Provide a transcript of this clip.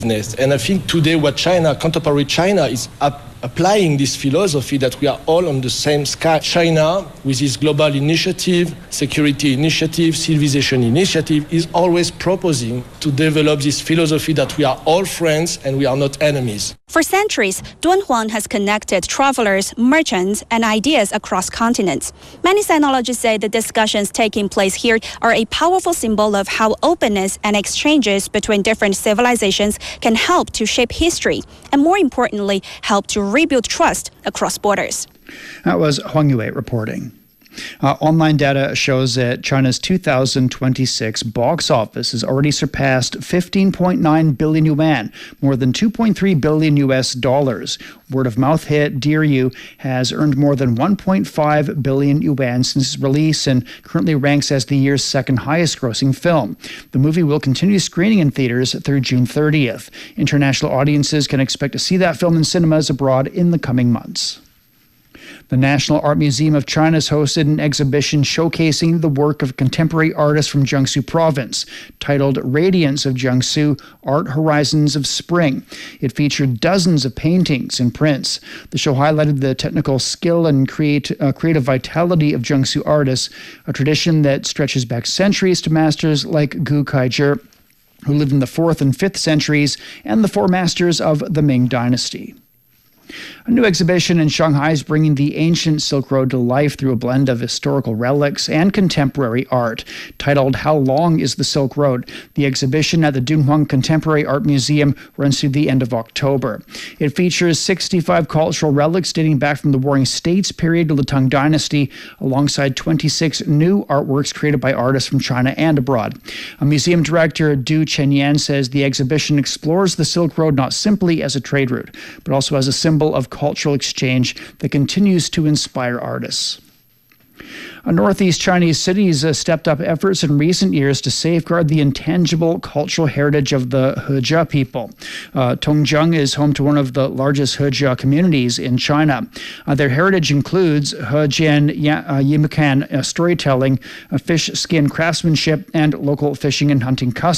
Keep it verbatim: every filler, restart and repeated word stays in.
And I think today what China, contemporary China, is up applying this philosophy that we are all on the same sky. China, with its global initiative, security initiative, civilization initiative, is always proposing to develop this philosophy that we are all friends and we are not enemies. For centuries, Dunhuang has connected travelers, merchants, and ideas across continents. Many sinologists say the discussions taking place here are a powerful symbol of how openness and exchanges between different civilizations can help to shape history, and more importantly, help to rebuild trust across borders. That was Huang Yue reporting. Uh, online data shows that China's two thousand twenty-six box office has already surpassed fifteen point nine billion yuan, more than two point three billion U S dollars. Word-of-mouth hit Dear You has earned more than one point five billion yuan since its release and currently ranks as the year's second highest-grossing film. The movie will continue screening in theaters through June thirtieth. International audiences can expect to see that film in cinemas abroad in the coming months. The National Art Museum of China has hosted an exhibition showcasing the work of contemporary artists from Jiangsu Province, titled Radiance of Jiangsu, Art Horizons of Spring. It featured dozens of paintings and prints. The show highlighted the technical skill and create, uh, creative vitality of Jiangsu artists, a tradition that stretches back centuries to masters like Gu Kaizhi, who lived in the fourth and fifth centuries, and the four masters of the Ming Dynasty. A new exhibition in Shanghai is bringing the ancient Silk Road to life through a blend of historical relics and contemporary art. Titled How Long is the Silk Road? The exhibition at the Dunhuang Contemporary Art Museum runs through the end of October. It features sixty-five cultural relics dating back from the Warring States period to the Tang Dynasty, alongside twenty-six new artworks created by artists from China and abroad. A museum director, Du Chenyan, says the exhibition explores the Silk Road not simply as a trade route, but also as a symbol of cultural exchange that continues to inspire artists. A northeast Chinese cities uh, stepped up efforts in recent years to safeguard the intangible cultural heritage of the Hejia people. Uh, Tongjiang is home to one of the largest Hejia communities in China. Uh, their heritage includes Hejian uh, Yimukan uh, storytelling, uh, fish skin craftsmanship, and local fishing and hunting customs.